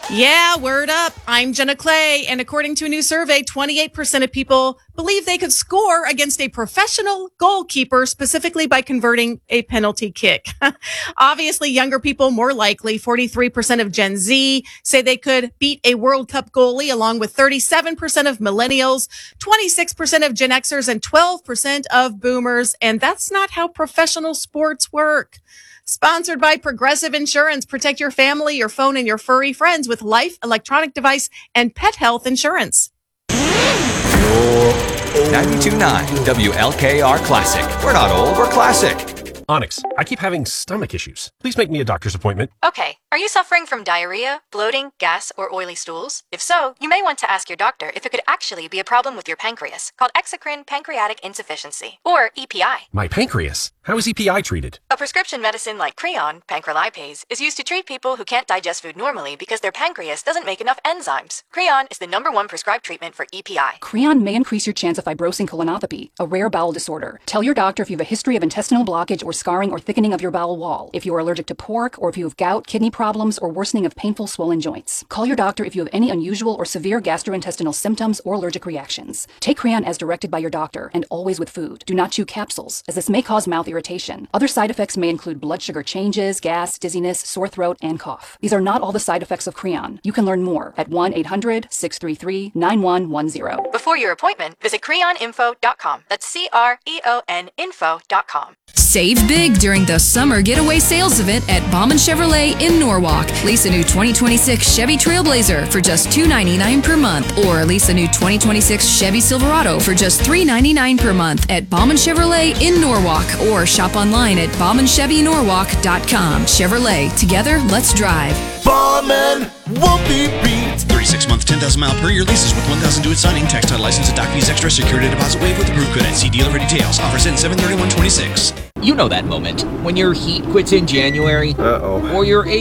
Yeah, word up. I'm Jenna Clay. And according to a new survey, 28% of people believe they could score against a professional goalkeeper, specifically by converting a penalty kick. Obviously, younger people more likely. 43% of Gen Z say they could beat a World Cup goalie, along with 37% of millennials, 26% of Gen Xers, and 12% of boomers. And that's not how professional sports work. Sponsored by Progressive Insurance. Protect your family, your phone, and your furry friends with life, electronic device, and pet health insurance. 92.9 WLKR Classic. We're not old, we're classic. Onyx, I keep having stomach issues. Please make me a doctor's appointment. Okay, are you suffering from diarrhea, bloating, gas, or oily stools? If so, you may want to ask your doctor if it could actually be a problem with your pancreas, called exocrine pancreatic insufficiency, or EPI. My pancreas? How is EPI treated? A prescription medicine like Creon, pancrelipase, is used to treat people who can't digest food normally because their pancreas doesn't make enough enzymes. Creon is the #1 prescribed treatment for EPI. Creon may increase your chance of fibrosing colonopathy, a rare bowel disorder. Tell your doctor if you have a history of intestinal blockage or scarring or thickening of your bowel wall, if you are allergic to pork, or if you have gout, kidney problems, or worsening of painful swollen joints. Call your doctor if you have any unusual or severe gastrointestinal symptoms or allergic reactions. Take Creon as directed by your doctor, and always with food. Do not chew capsules, as this may cause mouth irritation. Other side effects may include blood sugar changes, gas, dizziness, sore throat, and cough. These are not all the side effects of Creon. You can learn more at 1-800-633-9110. Before your appointment, visit creoninfo.com. That's CREON info.com. Save big during the summer getaway sales event at Bauman Chevrolet in Norwalk. Lease a new 2026 Chevy Trailblazer for just $299 per month, or lease a new 2026 Chevy Silverado for just $399 per month at Bauman Chevrolet in Norwalk, or shop online at BaumanChevyNorwalk.com. Chevrolet, together, let's drive. Bauman won't be beat. 36-month, 10,000-mile per year leases with 1,000 due at signing. Tax title license and doc fees extra. Security deposit waived with approved credit. See dealer for details. Offers in 7/31/26. You know that moment when your heat quits in January, or your